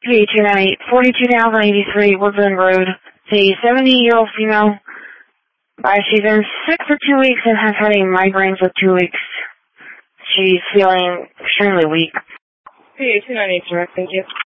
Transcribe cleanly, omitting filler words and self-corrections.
Hey, 298, 42,083 Woodland Road. The 70-year-old female. She's been sick for 2 weeks and has had a migraine for 2 weeks. She's feeling extremely weak. Hey, 298, direct, thank you.